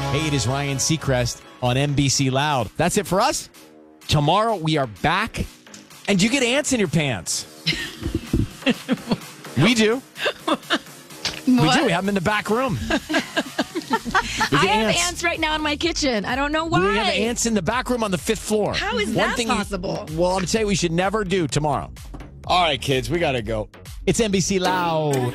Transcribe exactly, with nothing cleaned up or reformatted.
Hey, it is Ryan Seacrest on N B C Loud. That's it for us. Tomorrow we are back, and you get ants in your pants. We do. We do. We have them in the back room. I have ants. ants right now in my kitchen. I don't know why. We have ants in the back room on the fifth floor. How is One that thing possible? You, well, I'm going to tell you we should never do tomorrow. All right, kids, we got to go. It's N B C Loud.